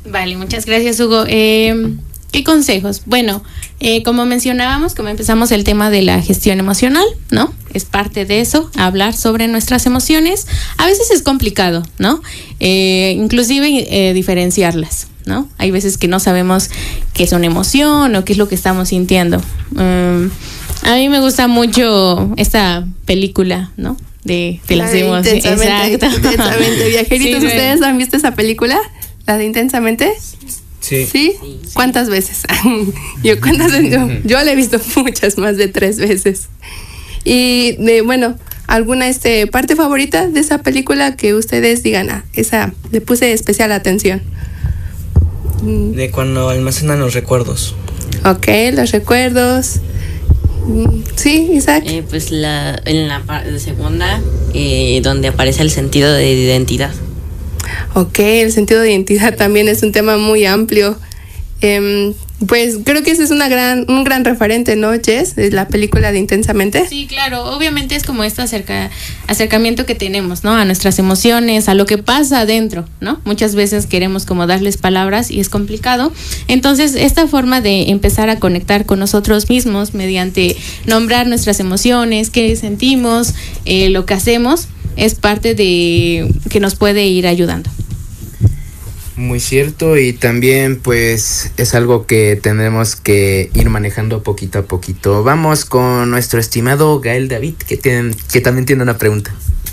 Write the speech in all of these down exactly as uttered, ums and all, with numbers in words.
Vale, muchas gracias, Hugo. Eh, ¿Qué consejos? Bueno, eh, como mencionábamos, como empezamos el tema de la gestión emocional, ¿no? Es parte de eso, hablar sobre nuestras emociones. A veces es complicado, ¿no? Eh, inclusive eh, diferenciarlas, ¿no? Hay veces que no sabemos qué es una emoción o qué es lo que estamos sintiendo. Um, a mí me gusta mucho esta película, ¿no? De, de las emociones. Exacto. Intensamente. Viajeritos, sí, ¿ustedes han visto esa película? ¿La de Intensamente? Sí. ¿Sí? Sí. ¿Cuántas veces? yo, ¿cuántas veces? Yo, yo la he visto muchas, más de tres veces. Y de, bueno, ¿alguna este, parte favorita de esa película que ustedes digan, ah, esa le puse especial atención? De cuando almacenan los recuerdos. Ok, los recuerdos. Sí, Isaac. Eh, pues la, en la segunda, eh, donde aparece el sentido de identidad. Ok, el sentido de identidad también es un tema muy amplio. Eh, pues creo que ese es una gran, un gran referente, ¿no, Jess? De la película de Intensamente. Sí, claro, obviamente es como este acerca, acercamiento que tenemos, ¿no? A nuestras emociones, a lo que pasa adentro, ¿no? Muchas veces queremos como darles palabras y es complicado. Entonces, esta forma de empezar a conectar con nosotros mismos mediante nombrar nuestras emociones, qué sentimos, eh, lo que hacemos, es parte de que nos puede ir ayudando. Muy cierto, y también pues es algo que tendremos que ir manejando poquito a poquito. Vamos con nuestro estimado Gael David, que, tienen, que también tiene una pregunta.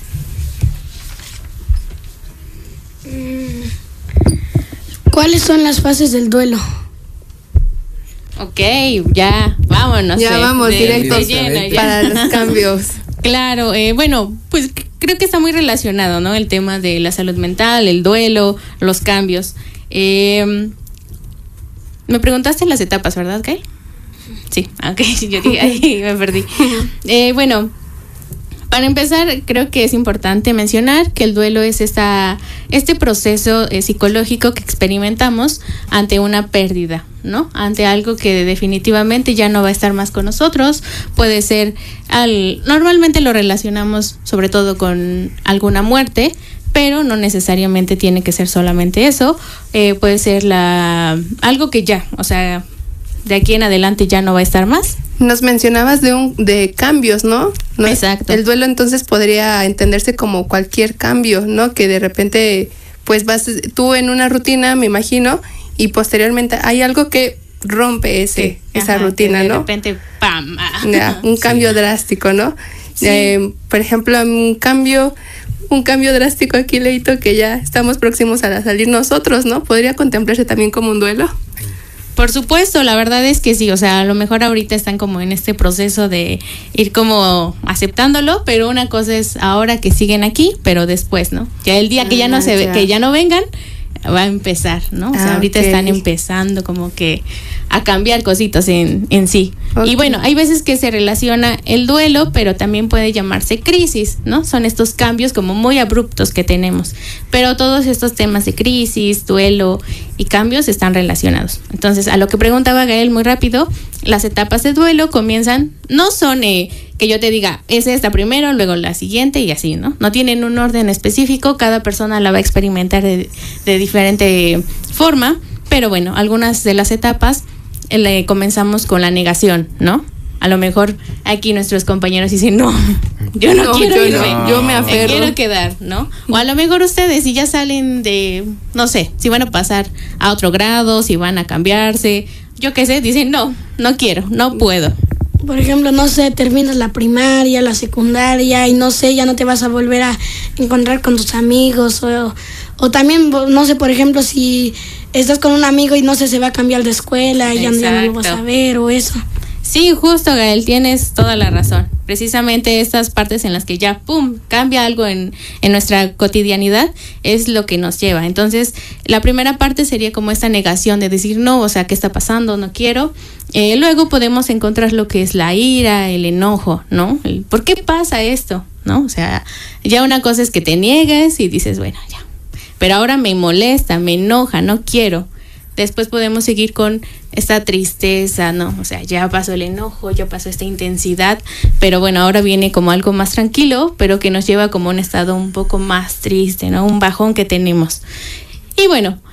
¿Cuáles son las fases del duelo? Ok, ya, vámonos. Ya de, vamos de, directos de lleno, ya. Para los cambios. Claro, eh, bueno, pues creo que está muy relacionado, ¿no? El tema de la salud mental, el duelo, los cambios. Eh, me preguntaste las etapas, ¿verdad, Gael? Sí, ok, yo dije, ay, me perdí. Eh, bueno, para empezar, creo que es importante mencionar que el duelo es esta, este proceso eh, psicológico que experimentamos ante una pérdida, ¿no? Ante algo que definitivamente ya no va a estar más con nosotros. Puede ser, al, normalmente lo relacionamos sobre todo con alguna muerte, pero no necesariamente tiene que ser solamente eso. Eh, puede ser la algo que ya, o sea, de aquí en adelante ya no va a estar más. Nos mencionabas de un de cambios, ¿no? ¿no? Exacto. El duelo entonces podría entenderse como cualquier cambio, ¿no? Que de repente, pues vas tú en una rutina, me imagino, y posteriormente hay algo que rompe ese sí, esa ajá, rutina, de ¿no? De repente, ¡pam! Ya, un cambio sí. drástico, ¿no? Sí. Eh, por ejemplo, un cambio, un cambio drástico aquí, Leito, que ya estamos próximos a salir nosotros, ¿no? ¿Podría contemplarse también como un duelo? Por supuesto, la verdad es que sí, o sea, a lo mejor ahorita están como en este proceso de ir como aceptándolo, pero una cosa es ahora que siguen aquí, pero después, ¿no? Ya el día que ya no se ve, que ya no vengan, va a empezar, ¿no? O sea, ah, ahorita okay. están empezando como que a cambiar cositas en, en sí. Okay. Y bueno, hay veces que se relaciona el duelo, pero también puede llamarse crisis, ¿no? Son estos cambios como muy abruptos que tenemos. Pero todos estos temas de crisis, duelo y cambios están relacionados. Entonces, a lo que preguntaba Gael muy rápido, las etapas de duelo comienzan, no son eh, que yo te diga, es esta primero, luego la siguiente y así, ¿no? No tienen un orden específico, cada persona la va a experimentar de, de diferente forma, pero bueno, algunas de las etapas le comenzamos con la negación, ¿no? A lo mejor aquí nuestros compañeros dicen, no, yo no, no quiero yo irme, no. yo me aferro. Me quiero quedar, ¿no? O a lo mejor ustedes, si ya salen de, no sé, si van a pasar a otro grado, si van a cambiarse, yo qué sé, dicen, no, no quiero, no puedo. Por ejemplo, no sé, terminas la primaria, la secundaria y no sé, ya no te vas a volver a encontrar con tus amigos o, o también, no sé, por ejemplo, si estás con un amigo y no sé, se va a cambiar de escuela y ya no lo vas a ver o eso. Sí, justo, Gael, tienes toda la razón. Precisamente estas partes en las que ya, pum, cambia algo en, en nuestra cotidianidad es lo que nos lleva. Entonces, la primera parte sería como esta negación de decir no, o sea, ¿qué está pasando? No quiero. Eh, luego podemos encontrar lo que es la ira, el enojo, ¿no? El, ¿por qué pasa esto? ¿No? O sea, ya una cosa es que te niegues y dices, bueno, ya. Pero ahora me molesta, me enoja, no quiero. Después podemos seguir con esta tristeza, ¿no? O sea, ya pasó el enojo, ya pasó esta intensidad, pero bueno, ahora viene como algo más tranquilo, pero que nos lleva como a un estado un poco más triste, ¿no? Un bajón que tenemos. Y bueno,